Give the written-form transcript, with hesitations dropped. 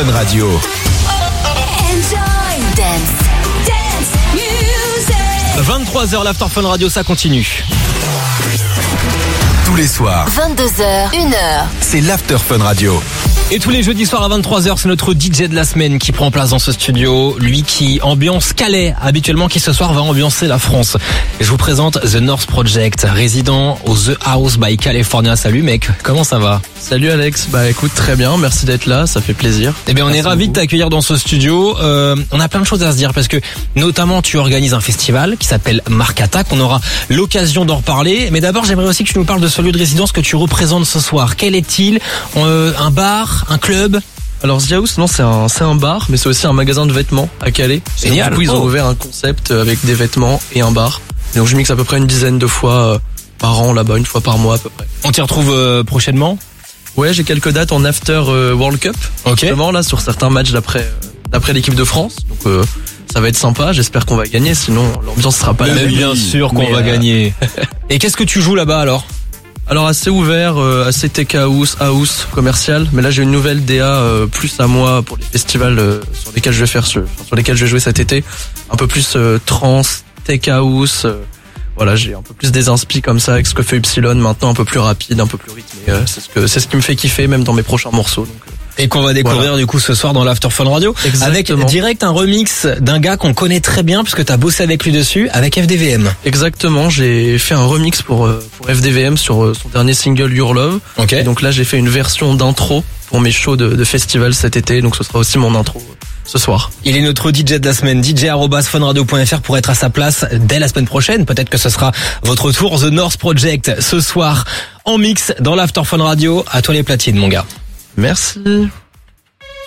Fun Radio. Enjoy dance music. 23h, l'After Fun Radio, ça continue. Tous les soirs, 22h, 1h. c'est l'After Fun Radio. Et tous les jeudis soirs à 23h, c'est notre DJ de la semaine qui prend place dans ce studio. Lui qui ambiance Calais habituellement, qui ce soir va ambiancer la France. Et je vous présente The North Project, résident au The House by California. Salut mec, comment ça va? Salut Alex, bah écoute très bien, merci d'être là, ça fait plaisir. Eh bien on est Merci ravis de beaucoup. t'accueillir dans ce studio. On a plein de choses à se dire parce que notamment tu organises un festival qui s'appelle Mark Attack. On aura l'occasion d'en reparler. Mais d'abord j'aimerais aussi que tu nous parles de ce lieu de résidence que tu représentes ce soir. Quel est-il? Un bar? Un club? Alors The House, non, c'est un bar, mais c'est aussi un magasin de vêtements à Calais. Et Génial. donc, du coup, ils ont Oh. ouvert un concept avec des vêtements et un bar. Et donc je mixe à peu près une dizaine de fois par an là-bas, une fois par mois à peu près. On t'y retrouve prochainement? Ouais, j'ai quelques dates en after World Cup. Ok. Justement là sur certains matchs d'après l'équipe de France. Donc ça va être sympa, j'espère qu'on va gagner, sinon l'ambiance sera pas la Mais même. bien sûr qu'on Mais, va gagner. Et qu'est-ce que tu joues là-bas alors? Alors assez ouvert, assez tech house commercial, mais là j'ai une nouvelle DA plus à moi pour les festivals sur lesquels je vais sur lesquels je vais jouer cet été, un peu plus trance, tech house. Voilà, j'ai un peu plus des inspi comme ça avec ce que fait Upsilon maintenant, un peu plus rapide, un peu plus rythmé. C'est ce qui me fait kiffer même dans mes prochains morceaux. Donc, Et qu'on va découvrir du coup ce soir dans l'After Fun Radio. Exactement. Avec direct un remix d'un gars qu'on connaît très bien puisque t'as bossé avec lui dessus, avec FDVM. exactement, j'ai fait un remix pour FDVM sur son dernier single Your Love. Ok. Et donc là j'ai fait une version d'intro pour mes shows de festival cet été, donc ce sera aussi mon intro ce soir. Il est notre DJ de la semaine, dj@funradio.fr pour être à sa place dès la semaine prochaine. Peut-être que ce sera votre tour The North Project ce soir en mix dans l'After Fun Radio. À toi les platines mon gars. Merci.